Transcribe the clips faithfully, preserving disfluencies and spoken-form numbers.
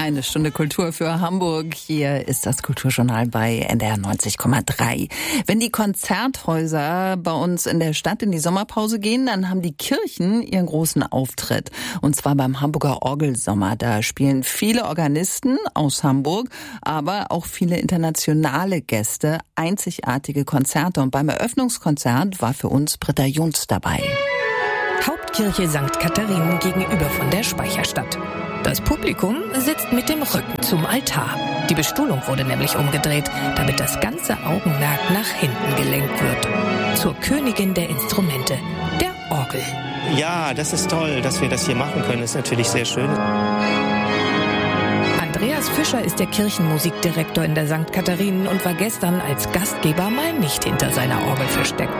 Eine Stunde Kultur für Hamburg. Hier ist das Kulturjournal bei N D R neunzig Komma drei. Wenn die Konzerthäuser bei uns in der Stadt in die Sommerpause gehen, dann haben die Kirchen ihren großen Auftritt. Und zwar beim Hamburger Orgelsommer. Da spielen viele Organisten aus Hamburg, aber auch viele internationale Gäste, einzigartige Konzerte. Und beim Eröffnungskonzert war für uns Britta Jons dabei. Hauptkirche Sankt Katharinen gegenüber von der Speicherstadt. Das Publikum sitzt mit dem Rücken zum Altar. Die Bestuhlung wurde nämlich umgedreht, damit das ganze Augenmerk nach hinten gelenkt wird. Zur Königin der Instrumente, der Orgel. Ja, das ist toll, dass wir das hier machen können. Das ist natürlich sehr schön. Andreas Fischer ist der Kirchenmusikdirektor in der Sankt Katharinen und war gestern als Gastgeber mal nicht hinter seiner Orgel versteckt.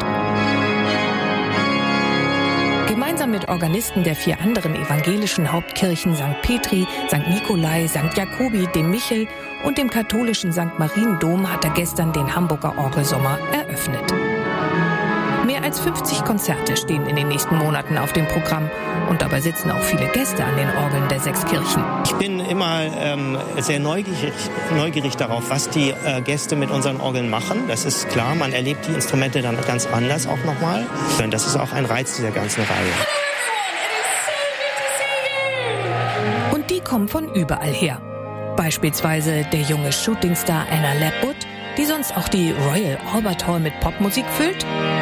Gemeinsam mit Organisten der vier anderen evangelischen Hauptkirchen Sankt Petri, Sankt Nikolai, Sankt Jakobi, dem Michel und dem katholischen Sankt Mariendom hat er gestern den Hamburger Orgelsommer eröffnet. Mehr als fünfzig Konzerte stehen in den nächsten Monaten auf dem Programm und dabei sitzen auch viele Gäste an den Orgeln der sechs Kirchen. Ich bin immer ähm, sehr neugierig, neugierig darauf, was die äh, Gäste mit unseren Orgeln machen. Das ist klar, man erlebt die Instrumente dann ganz anders auch nochmal. Und das ist auch ein Reiz dieser ganzen Reihe. Und die kommen von überall her. Beispielsweise der junge Shootingstar Anna Lapwood, die sonst auch die Royal Albert Hall mit Popmusik füllt.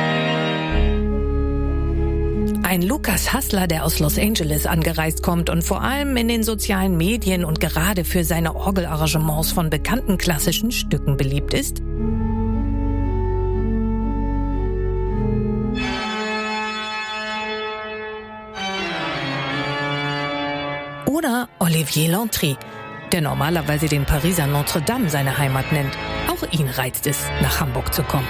Ein Lukas Hassler, der aus Los Angeles angereist kommt und vor allem in den sozialen Medien und gerade für seine Orgelarrangements von bekannten klassischen Stücken beliebt ist. Oder Olivier Lantry, der normalerweise den Pariser Notre Dame seine Heimat nennt. Auch ihn reizt es, nach Hamburg zu kommen.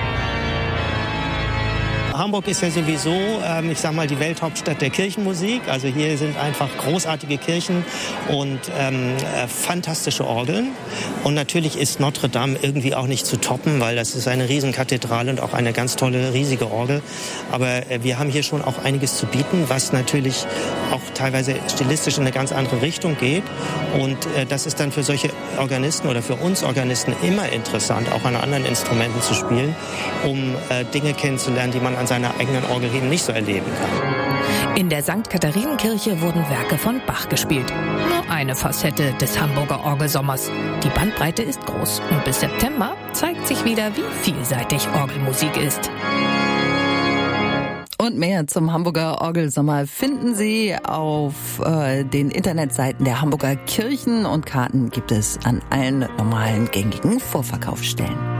Hamburg ist ja sowieso, ähm, ich sag mal, die Welthauptstadt der Kirchenmusik. Also hier sind einfach großartige Kirchen und ähm, äh, fantastische Orgeln. Und natürlich ist Notre Dame irgendwie auch nicht zu toppen, weil das ist eine Riesenkathedrale und auch eine ganz tolle, riesige Orgel. Aber äh, wir haben hier schon auch einiges zu bieten, was natürlich auch teilweise stilistisch in eine ganz andere Richtung geht. Und äh, das ist dann für solche Organisten oder für uns Organisten immer interessant, auch an anderen Instrumenten zu spielen, um äh, Dinge kennenzulernen, die man an seiner eigenen Orgel eben nicht so erleben kann. In der Sankt Katharinenkirche wurden Werke von Bach gespielt. Nur eine Facette des Hamburger Orgelsommers. Die Bandbreite ist groß und bis September zeigt sich wieder, wie vielseitig Orgelmusik ist. Und mehr zum Hamburger Orgelsommer finden Sie auf äh, den Internetseiten der Hamburger Kirchen und Karten gibt es an allen normalen gängigen Vorverkaufsstellen.